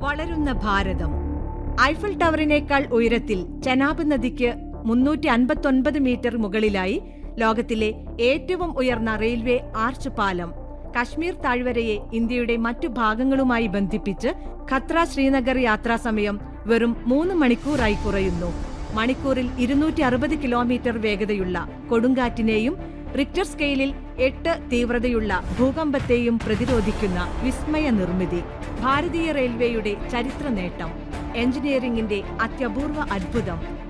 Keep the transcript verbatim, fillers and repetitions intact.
വളരുന്ന ഭാരതം. ഐഫൽ ടവറിനേക്കാൾ ഉയരത്തിൽ ചെനാബ് നദിക്ക് മുന്നൂറ്റി അൻപത്തൊൻപത് മീറ്റർ മുകളിലായി ലോകത്തിലെ ഏറ്റവും ഉയർന്ന റെയിൽവേ ആർച്ച് പാലം കശ്മീർ താഴ്വരയെ ഇന്ത്യയുടെ മറ്റു ഭാഗങ്ങളുമായി ബന്ധിപ്പിച്ച് ഖത്ര ശ്രീനഗർ യാത്രാസമയം വെറും മൂന്ന് മണിക്കൂറായി കുറയുന്നു. മണിക്കൂറിൽ ഇരുന്നൂറ്റി അറുപത് കിലോമീറ്റർ വേഗതയുള്ള കൊടുങ്കാറ്റിനെയും റിക്ടർ സ്കെയിലിൽ എട്ട് തീവ്രതയുള്ള ഭൂകമ്പത്തെയും പ്രതിരോധിക്കുന്ന വിസ്മയ നിർമ്മിതി. ഭാരതീയ റെയിൽവേയുടെ ചരിത്ര നേട്ടം, എഞ്ചിനീയറിംഗിന്റെ അത്യപൂർവ അത്ഭുതം.